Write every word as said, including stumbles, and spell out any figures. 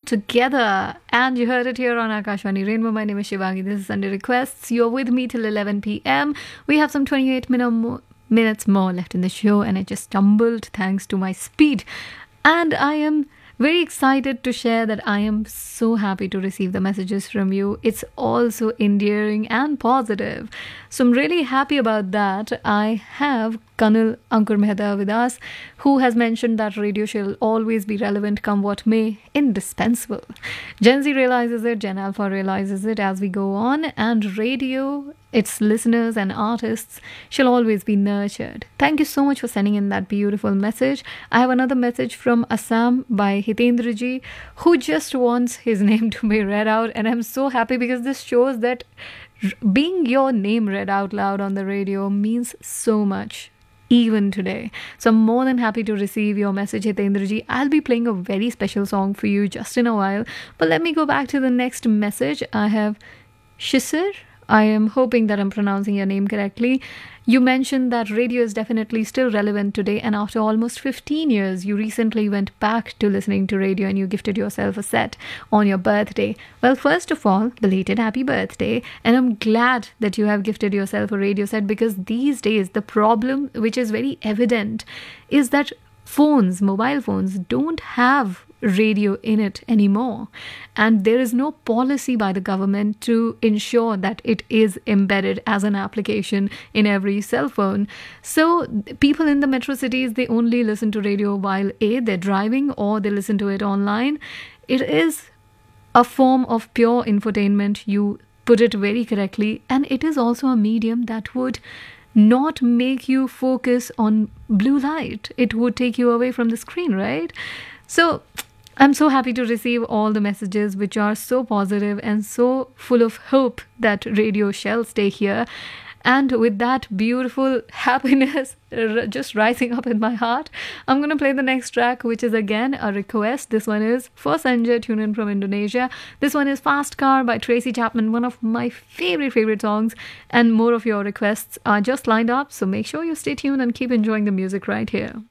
together. And you heard it here on Akashvani Rainbow. My name is Shivangi. This is Sunday Requests. You're with me till eleven p.m. We have some twenty-eight minute mo- minutes more left in the show, and I just stumbled thanks to my speed. And I am very excited to share that I am so happy to receive the messages from you. It's all so endearing and positive. So I'm really happy about that. I have Kanal Ankur Mehta with us, who has mentioned that radio shall always be relevant, come what may, indispensable. Gen Z realizes it, Gen Alpha realizes it as we go on, and radio, its listeners and artists shall always be nurtured. Thank you so much for sending in that beautiful message. I have another message from Assam by Hitendra ji, who just wants his name to be read out, and I'm so happy because this shows that being your name read out loud on the radio means so much, even today. So I'm more than happy to receive your message, Hitendra ji. I'll be playing a very special song for you just in a while, but let me go back to the next message. I have Shisir. I am hoping that I'm pronouncing your name correctly. You mentioned that radio is definitely still relevant today, and after almost fifteen years, you recently went back to listening to radio and you gifted yourself a set on your birthday. Well, first of all, belated happy birthday, and I'm glad that you have gifted yourself a radio set, because these days the problem, which is very evident, is that phones, mobile phones, don't have radio in it anymore, and there is no policy by the government to ensure that it is embedded as an application in every cell phone. So people in the metro cities, they only listen to radio while A, they're driving, or they listen to it online. It is a form of pure infotainment, you put it very correctly, and it is also a medium that would not make you focus on blue light. It would take you away from the screen, right? So I'm so happy to receive all the messages which are so positive and so full of hope that radio shall stay here. And with that beautiful happiness just rising up in my heart, I'm going to play the next track, which is again a request. This one is for Sanjay, tune in from Indonesia. This one is Fast Car by Tracy Chapman, one of my favorite, favorite songs. And more of your requests are just lined up. So make sure you stay tuned and keep enjoying the music right here.